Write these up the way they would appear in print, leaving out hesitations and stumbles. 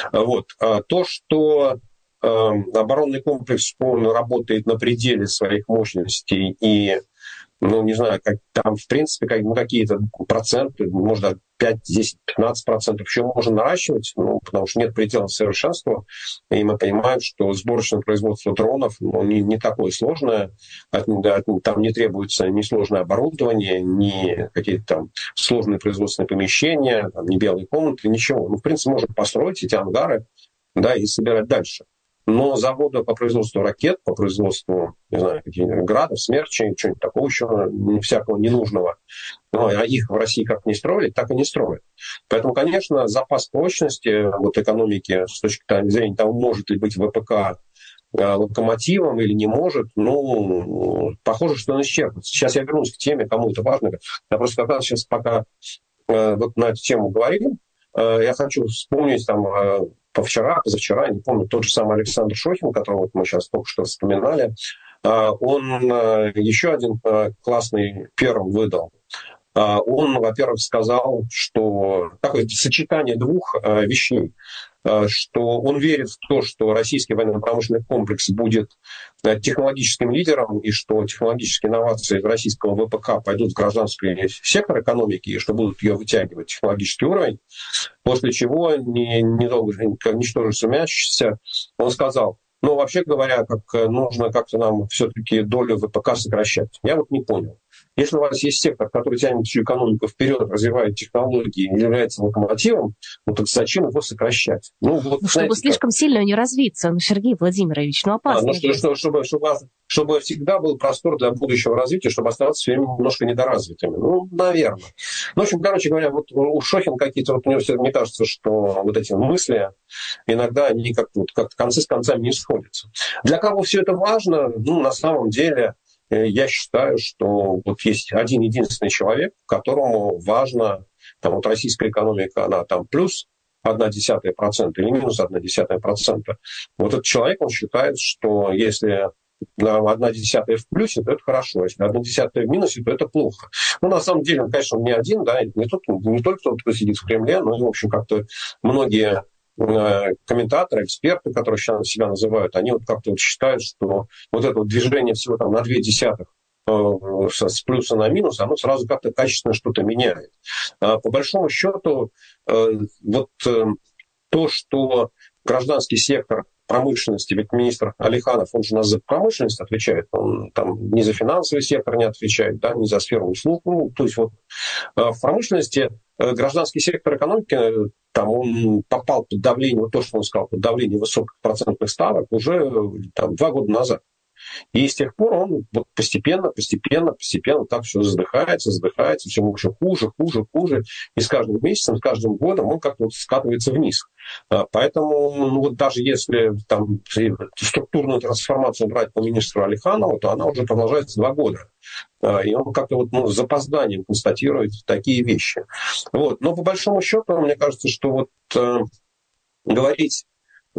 Вот. То, что оборонный комплекс, он работает на пределе своих мощностей и, ну, не знаю, как, там, в принципе, какие-то проценты, может, 5, 10, 15% еще можно наращивать, ну, потому что нет предела совершенства, и мы понимаем, что сборочное производство дронов, ну, не такое сложное, там не требуется ни сложное оборудование, ни какие-то там сложные производственные помещения, там, ни белые комнаты, ничего. Ну, в принципе, можно построить эти ангары, да, и собирать дальше. Но заводы по производству ракет, по производству, не знаю, градов, смерчей, чего-нибудь такого еще всякого ненужного, ну, а их в России как не строили, так и не строят. Поэтому, конечно, запас прочности вот экономики с точки зрения того, может ли быть ВПК локомотивом или не может, ну, похоже, что он исчерпывается. Сейчас я вернусь к теме, кому это важно. Я просто как раз сейчас пока вот на эту тему говорим, я хочу вспомнить там позавчера, не помню, тот же самый Александр Шохин, которого вот мы сейчас только что вспоминали, он еще один классный перл выдал. Он, во-первых, сказал, что такое сочетание двух вещей, что он верит в то, что российский военно-промышленный комплекс будет технологическим лидером, и что технологические инновации российского ВПК пойдут в гражданский сектор экономики, и что будут ее вытягивать технологический уровень. После чего, ничтоже сумящийся, он сказал, ну, вообще говоря, как нужно как-то нам все-таки долю ВПК сокращать. Я вот не понял. Если у вас есть сектор, который тянет всю экономику вперед, развивает технологии и является локомотивом, ну так зачем его сокращать? Ну, вот, чтобы знаете, слишком сильно не развиться, Сергей Владимирович, опасно. Чтобы всегда был простор для будущего развития, чтобы оставаться все время немножко недоразвитыми. Ну, наверное. Ну, в общем, короче говоря, вот у Шохина какие-то, вот мне кажется, что вот эти мысли иногда они как-то концы с концами не сходятся. Для кого все это важно? Ну, на самом деле, я считаю, что вот есть один единственный человек, которому важно, там вот российская экономика, она там плюс 0,1% или минус 0,1%. Вот этот человек, он считает, что если 0,1 в плюсе, то это хорошо. Если 0,1 в минусе, то это плохо. Ну, на самом деле, он, конечно, не один, да, не только тот, кто сидит в Кремле, но и, в общем, как-то многие комментаторы, эксперты, которые сейчас себя называют, они вот как-то вот считают, что вот это вот движение всего там на 0,2 с плюса на минус, оно сразу как-то качественно что-то меняет. По большому счету, вот то, что гражданский сектор промышленности, ведь министр Алиханов, он же у нас за промышленность отвечает, он там ни за финансовый сектор не отвечает, да, ни за сферу услуг. Ну, то есть вот в промышленности гражданский сектор экономики, там он попал под давление, вот то, что он сказал, под давление высоких процентных ставок уже там, 2 года назад. И с тех пор он вот постепенно так все задыхается, все больше хуже. И с каждым месяцем, с каждым годом он как-то вот скатывается вниз. Поэтому ну, вот даже если там структурную трансформацию брать по министру Алиханову, то она уже продолжается 2 года. И он как-то вот, с запозданием констатирует такие вещи. Вот. Но по большому счету, мне кажется, что вот говорить,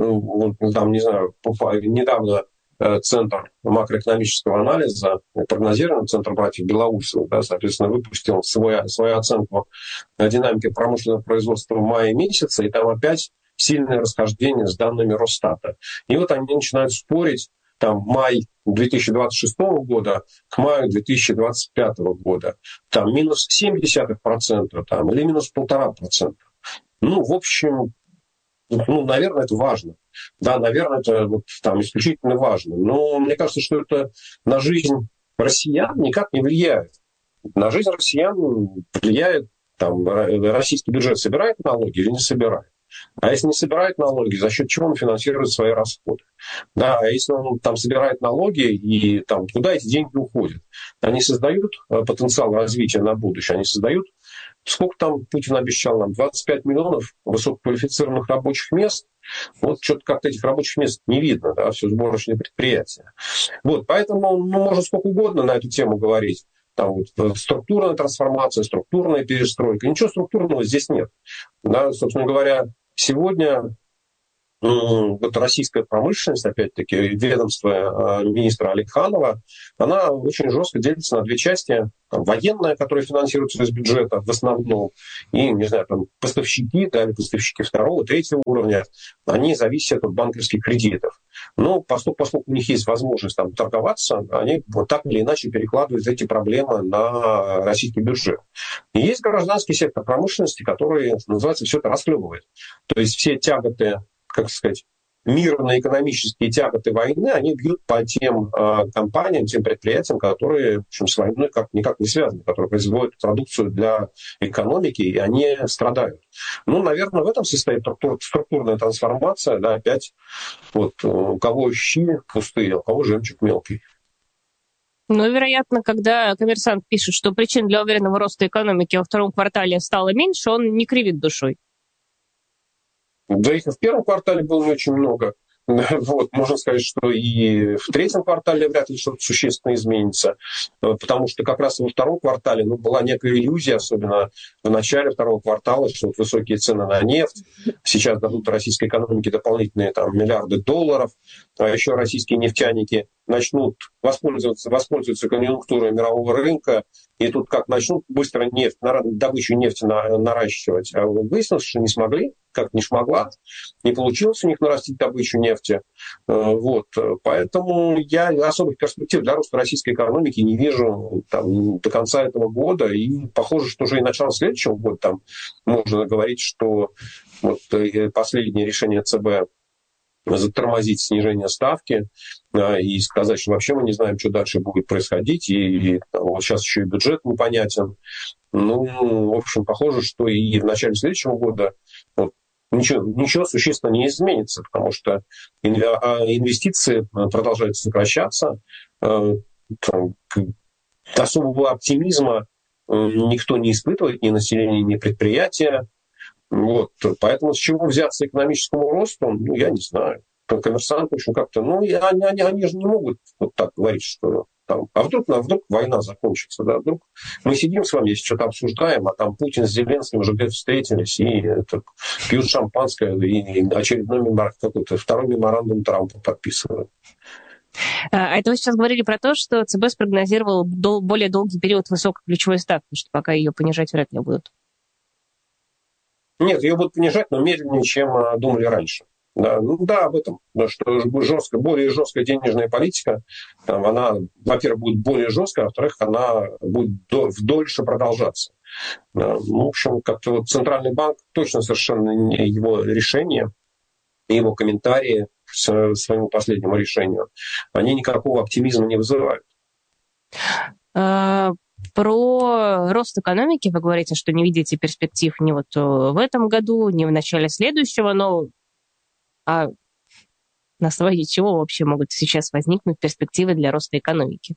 там, не знаю, недавно Центр макроэкономического анализа, прогнозирования, Центр братьев Белоусовых, да, соответственно, выпустил свою оценку динамики промышленного производства в мае месяце, и там опять сильное расхождение с данными Росстата. И вот они начинают спорить, там, май 2026 года к маю 2025 года, там, минус 0,7%, там, или минус 1,5%. Ну, в общем, наверное, это важно. Да, наверное, это вот, там, исключительно важно. Но мне кажется, что это на жизнь россиян никак не влияет. На жизнь россиян влияет, там, российский бюджет собирает налоги или не собирает. А если не собирает налоги, за счет чего он финансирует свои расходы? Да, а если он там собирает налоги, и там, куда эти деньги уходят? Они создают потенциал развития на будущее, они создают. Сколько там Путин обещал нам? 25 миллионов высококвалифицированных рабочих мест. Вот что-то как-то этих рабочих мест не видно, да, все сборочные предприятия. Вот, поэтому можно сколько угодно на эту тему говорить. Там вот структурная трансформация, структурная перестройка. Ничего структурного здесь нет. Да, собственно говоря, сегодня вот российская промышленность, опять-таки, ведомство министра Аликханова, она очень жестко делится на две части. Там, военная, которая финансируется из бюджета в основном, и, не знаю, там, поставщики, да, или поставщики второго, третьего уровня, они зависят от банковских кредитов. Но поскольку у них есть возможность там торговаться, они вот так или иначе перекладывают эти проблемы на российский бюджет. И есть гражданский сектор промышленности, который, что называется, все это расхлебывает. То есть все тяготы, как сказать, мирные экономические тяготы войны, они бьют по тем компаниям, тем предприятиям, которые, в общем, с войной никак не связаны, которые производят продукцию для экономики, и они страдают. Ну, наверное, в этом состоит структурная трансформация, да, опять вот у кого щи пустые, а у кого жемчуг мелкий. Ну, вероятно, когда «Коммерсант» пишет, что причин для уверенного роста экономики во втором квартале стало меньше, он не кривит душой. Да их и в первом квартале было не очень много. Вот, можно сказать, что и в третьем квартале вряд ли что-то существенно изменится, потому что как раз во втором квартале была некая иллюзия, особенно в начале второго квартала, что вот высокие цены на нефть сейчас дадут российской экономике дополнительные там, миллиарды долларов, а еще российские нефтяники начнут воспользоваться конъюнктурой мирового рынка, и тут как начнут быстро добычу нефти наращивать. А выяснилось, что не смогли, как не смогла, не получилось у них нарастить добычу нефти. Вот. Поэтому я особых перспектив для роста российской экономики не вижу там, до конца этого года. И похоже, что уже и начало следующего года там можно говорить, что вот последнее решение ЦБ затормозить снижение ставки и сказать, что вообще мы не знаем, что дальше будет происходить, и вот сейчас еще и бюджет непонятен. Ну, в общем, похоже, что и в начале следующего года вот, ничего существенно не изменится, потому что инвестиции продолжают сокращаться, особого оптимизма никто не испытывает, ни население, ни предприятия. Вот. Поэтому с чего взяться экономическому росту, я не знаю. «Коммерсант», в общем, как-то, они же не могут вот так говорить, что там, а вдруг война закончится, да, вдруг мы сидим с вами, если что-то обсуждаем, а там Путин с Зеленским уже где-то встретились и пьют шампанское, и очередной какой-то второй меморандум Трампа подписывают. А это вы сейчас говорили про то, что ЦБ спрогнозировал более долгий период высокой ключевой ставки, что пока ее понижать вряд ли будут. Нет, ее будут понижать, но медленнее, чем думали раньше. Да, об этом, что более жесткая денежная политика, она, во-первых, будет более жесткая, а во-вторых, она будет дольше продолжаться. Да, в общем, как-то вот Центральный банк точно совершенно его решение, его комментарии к своему последнему решению, они никакого оптимизма не вызывают. Про рост экономики вы говорите, что не видите перспектив ни вот в этом году, ни в начале следующего, но на основании чего вообще могут сейчас возникнуть перспективы для роста экономики?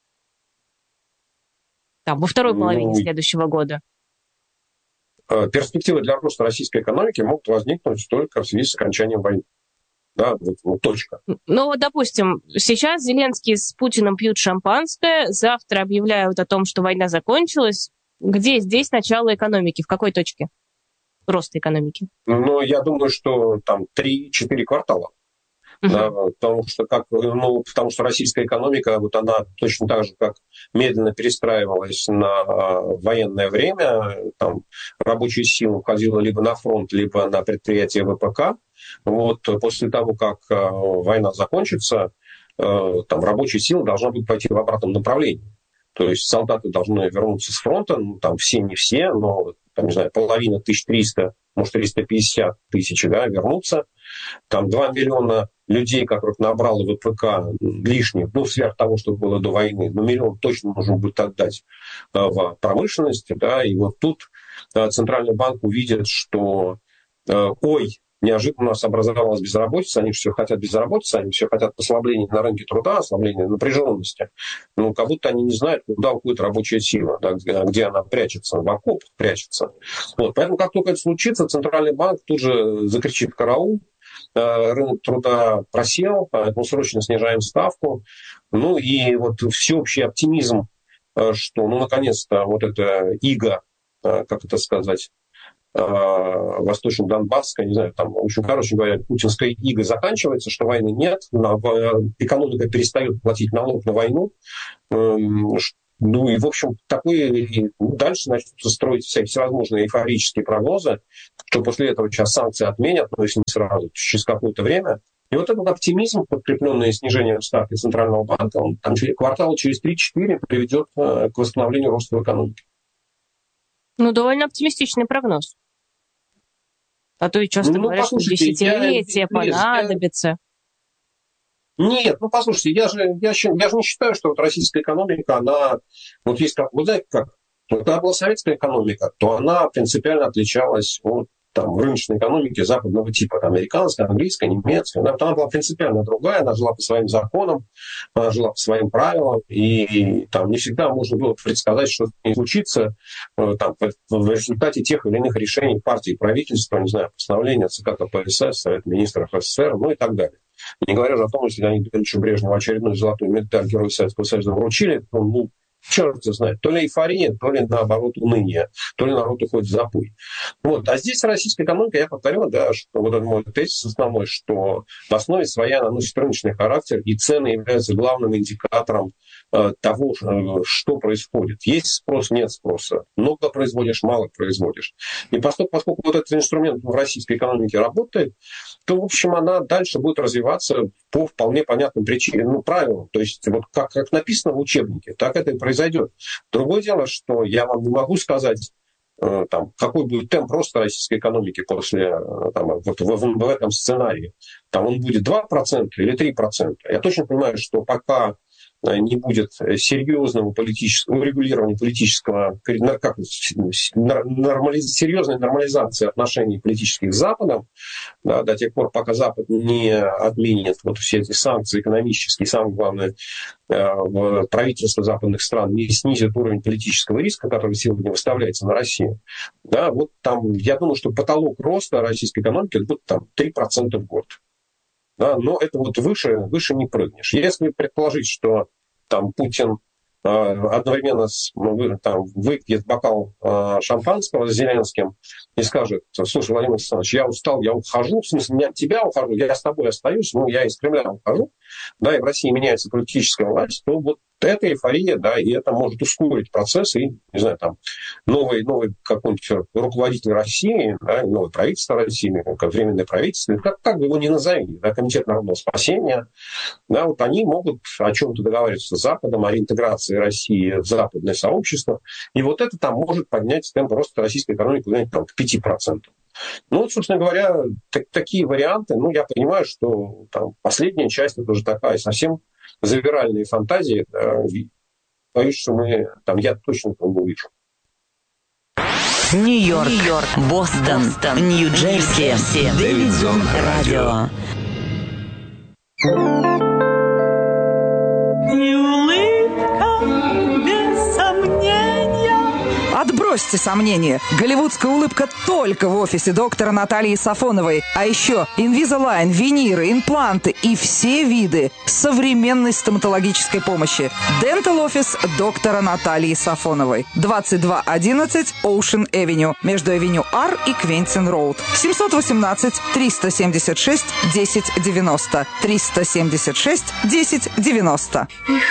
Там, во второй половине следующего года. Перспективы для роста российской экономики могут возникнуть только в связи с окончанием войны. Да, вот точка. Ну вот, допустим, сейчас Зеленский с Путиным пьют шампанское, завтра объявляют о том, что война закончилась. Где здесь начало экономики? В какой точке роста экономики? Ну, я думаю, что там 3-4 квартала. Да, потому что российская экономика, вот она точно так же, как медленно перестраивалась на военное время, там рабочая сила уходила либо на фронт, либо на предприятия ВПК. Вот после того, как война закончится, там рабочая сила должна будет пойти в обратном направлении. То есть солдаты должны вернуться с фронта, там все, не все, но, там, не знаю, половина, 1300, может, 350 тысяч, да, вернутся. Там 2 миллиона людей, которых набрало ВПК лишних, сверх того, что было до войны, миллион точно нужно будет отдать в промышленности, да, и вот тут Центральный банк увидит, что, неожиданно у нас образовалась безработица, они все хотят безработицы, они все хотят послабления на рынке труда, ослабления напряженности. Как будто они не знают, куда уходит рабочая сила, да, где она прячется, в окопах прячется. Вот. Поэтому, как только это случится, Центральный банк тут же закричит «караул», рынок труда просел, поэтому срочно снижаем ставку. И вот всеобщий оптимизм, что, наконец-то, вот эта ига, как это сказать, Восточный Донбасс, не знаю, там, в общем, короче говоря, путинская ига заканчивается, что войны нет, экономика перестает платить налог на войну, ну и, в общем, дальше начнутся строить всевозможные эйфорические прогнозы, что после этого сейчас санкции отменят, но если не сразу, то через какое-то время. И вот этот оптимизм, подкрепленный снижением ставки Центрального банка, он там квартала через 3-4 приведет к восстановлению роста в экономике. Ну, довольно оптимистичный прогноз. А то и часто говорят, что десятилетия понадобится. Нет, послушайте, я же не считаю, что вот российская экономика, она, вот есть как, вы знаете как, когда была советская экономика, то она принципиально отличалась от рыночной экономики западного типа, американской, английской, немецкой. Она была принципиально другая, она жила по своим законам, она жила по своим правилам, и там не всегда можно было предсказать, что не случится в результате тех или иных решений партии, правительства, не знаю, постановления ЦК КПСС, Совет министров СССР, ну и так далее. Не говоря же о том, если Леониду Ильичу Брежневу очередную золотую медаль Героя Советского Союза вручили, то, черт знает, то ли эйфория, то ли, наоборот, уныние, то ли народ уходит в запой. Вот. А здесь российская экономика, я повторю, да, что вот этот мой тезис основной, что в основе своей она носит рыночный характер, и цены являются главным индикатором того, что происходит. Есть спрос, нет спроса. Много производишь, мало производишь. И поскольку вот этот инструмент в российской экономике работает, то, в общем, она дальше будет развиваться по вполне понятным причинам, правилам. То есть, вот как написано в учебнике, так это и произойдет. Другое дело, что я вам не могу сказать, какой будет темп роста российской экономики после, в этом сценарии. Он будет 2% или 3%. Я точно понимаю, что пока не будет серьезного политического регулирования политического, серьезной нормализации отношений политических с Западом, да, до тех пор, пока Запад не отменит вот все эти санкции экономические, самое главное, правительство западных стран не снизит уровень политического риска, который сегодня выставляется на Россию. Да, вот я думаю, что потолок роста российской экономики будет 3% в год. Да, но это вот выше не прыгнешь. Если предположить, что Путин одновременно выпьет бокал шампанского с Зеленским и скажет: слушай, Владимир Александрович, я устал, я ухожу, в смысле, не от тебя ухожу, я с тобой остаюсь, я из Кремля ухожу, да, и в России меняется политическая власть, то вот это эйфория, да, и это может ускорить процесс, и, не знаю, новый какой-нибудь руководитель России, да, новое правительство России, как временное правительство, как бы его ни назови, да, Комитет народного спасения, да, вот они могут о чем-то договариваться с Западом, о реинтеграции России в западное сообщество, и вот это может поднять темп роста российской экономики к 5%. Собственно говоря, такие варианты, я понимаю, что последняя часть это уже такая совсем завиральные фантазии. Да, боюсь, что я точно не увижу. Нью-Йорк, Бостон, Нью-Джерси, Дэвидсон Радио. Отбросьте сомнения. Голливудская улыбка только в офисе доктора Натальи Сафоновой. А еще Invisalign, виниры, импланты и все виды современной стоматологической помощи. Dental Office доктора Натальи Сафоновой. 2211 Ocean Avenue. Между Авеню R и Квентин Роуд. 718-376-1090. 376-1090.